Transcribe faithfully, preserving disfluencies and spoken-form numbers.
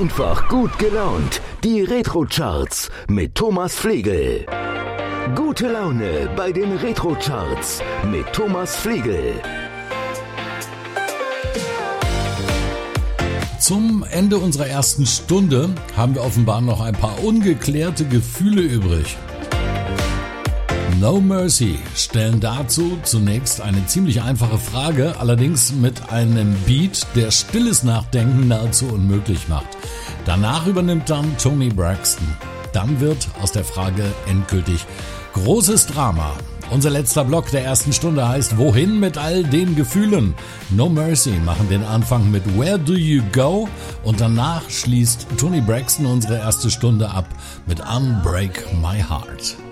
Einfach gut gelaunt. Die Retro-Charts mit Thomas Flegel. Gute Laune bei den Retro-Charts mit Thomas Flegel. Zum Ende unserer ersten Stunde haben wir offenbar noch ein paar ungeklärte Gefühle übrig. No Mercy stellen dazu zunächst eine ziemlich einfache Frage, allerdings mit einem Beat, der stilles Nachdenken nahezu unmöglich macht. Danach übernimmt dann Toni Braxton. Dann wird aus der Frage endgültig großes Drama. Unser letzter Block der ersten Stunde heißt Wohin mit all den Gefühlen? No Mercy machen den Anfang mit Where Do You Go? Und danach schließt Toni Braxton unsere erste Stunde ab mit Unbreak My Heart.